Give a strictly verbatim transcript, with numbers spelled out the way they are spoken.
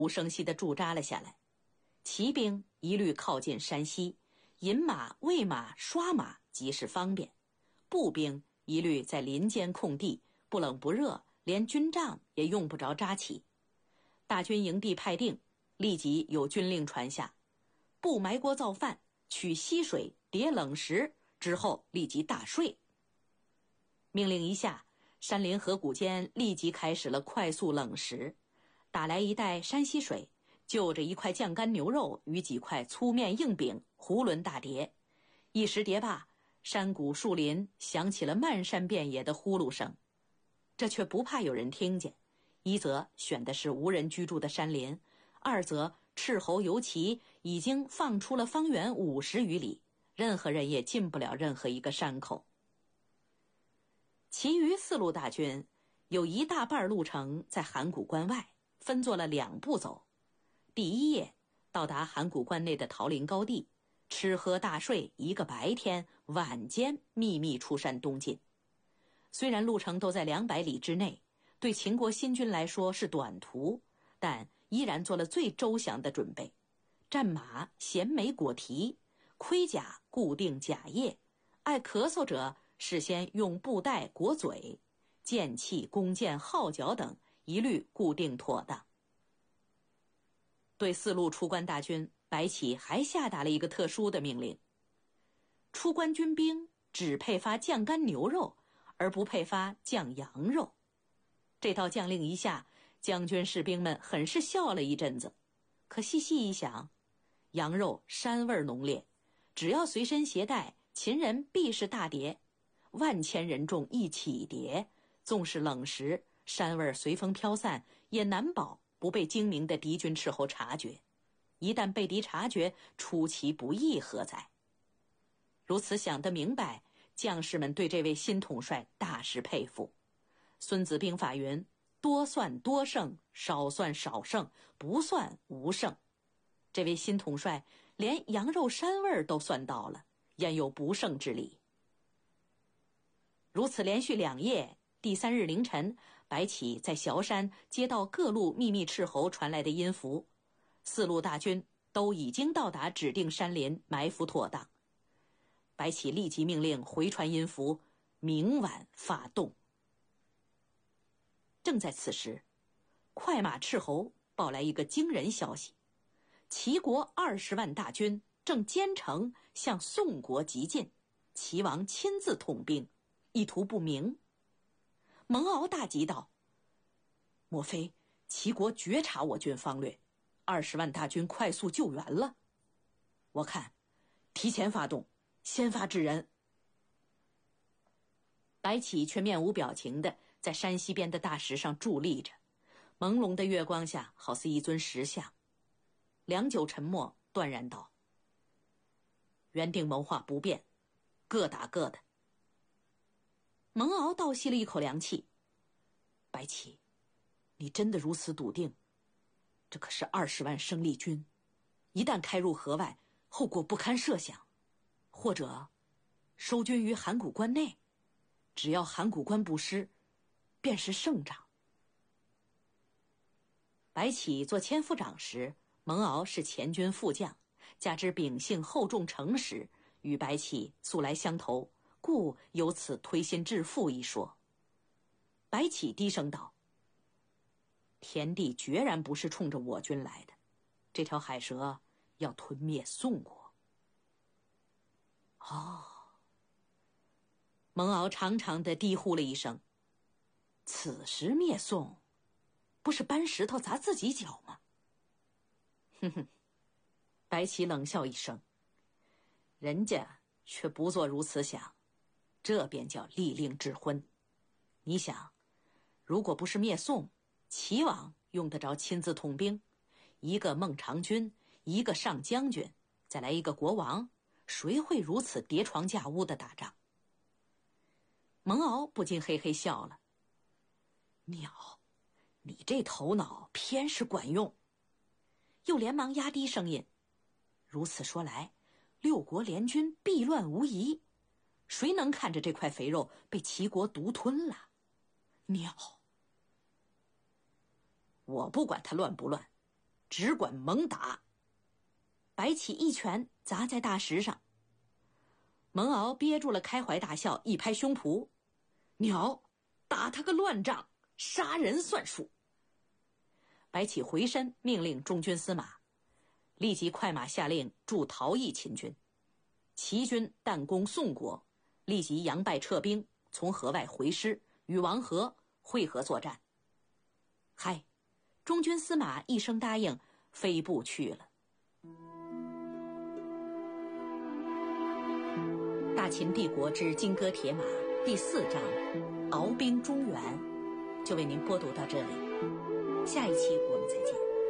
无声息地驻扎了下来。骑兵一律靠近山西，引马、喂马、刷马极是方便。步兵一律在林间空地，不冷不热，连军帐也用不着扎起。大军营地派定，立即有军令传下：不埋锅造饭，取溪水叠冷石，之后立即大睡。命令一下，山林河谷间立即开始了快速冷食。打来一袋山溪水，就着一块酱干牛肉与几块粗面硬饼囫囵大叠。一时叠罢，山谷树林响起了漫山遍野的呼噜声。这却不怕有人听见，一则选的是无人居住的山林，二则斥候游骑已经放出了方圆五十余里，任何人也进不了任何一个山口。其余四路大军有一大半路程在函谷关外，分作了两步走。第一夜到达函谷关内的桃林高地，吃喝大睡一个白天，晚间秘密出山东进。虽然路程都在两百里之内，对秦国新军来说是短途，但依然做了最周详的准备。战马衔枚裹蹄，盔甲固定甲叶，爱咳嗽者事先用布袋裹嘴，剑器、弓箭、号角等一律固定妥当。对四路出关大军，白起还下达了一个特殊的命令：出关军兵只配发酱干牛肉，而不配发酱羊肉。这道将令一下，将军士兵们很是笑了一阵子。可细细一想，羊肉膻味浓烈，只要随身携带，秦人必是大碟。万千人众一起叠，纵是冷食，膻味随风飘散，也难保不被精明的敌军斥候察觉。一旦被敌察觉，出其不意何在？如此想得明白，将士们对这位新统帅大是佩服。孙子兵法云：多算多胜，少算少胜，不算无胜。这位新统帅连羊肉膻味都算到了，焉有不胜之理？如此连续两夜，第三日凌晨，白起在崤山接到各路秘密斥候传来的音符，四路大军都已经到达指定山林，埋伏妥当。白起立即命令回传音符，明晚发动。正在此时，快马斥候报来一个惊人消息：齐国二十万大军正兼程向宋国急进，齐王亲自统兵，意图不明。蒙敖大急道：莫非齐国觉察我军方略，二十万大军快速救援了？我看提前发动，先发制人。白起却面无表情地在山西边的大石上伫立着，朦胧的月光下好似一尊石像。良久沉默，断然道：原定谋划不变，各打各的。蒙敖倒吸了一口凉气：白起，你真的如此笃定？这可是二十万生力军，一旦开入河外，后果不堪设想。或者收军于函谷关内，只要函谷关不失，便是胜仗。白起做千夫长时，蒙敖是前军副将，加之秉性厚重诚实，与白起素来相投，故有此推心置腹一说。白起低声道：田地决然不是冲着我军来的，这条海蛇要吞灭宋国。哦，蒙敖长长的低呼了一声：此时灭宋，不是搬石头砸自己脚吗？哼哼，白起冷笑一声：人家却不做如此想，这便叫立令智昏。你想，如果不是灭宋，齐王用得着亲自统兵？一个孟尝君，一个上将军，再来一个国王，谁会如此叠床架屋的打仗？蒙敖不禁嘿嘿笑了：鸟，你这头脑偏是管用。又连忙压低声音：如此说来，六国联军必乱无疑，谁能看着这块肥肉被齐国独吞了？鸟，我不管他乱不乱， 只管猛打。白起一拳砸在大石上。蒙敖憋住了开怀大笑，一拍胸脯：鸟，打他个乱仗，杀人算数。白起回身命令中军司马，立即快马下令助陶邑秦军。齐军弹攻宋国，立即扬败撤兵，从河外回师，与王和会合作战。嗨，中军司马一声答应，飞步去了。大秦帝国之金戈铁马第四章，鏖兵中原，就为您播读到这里。下一期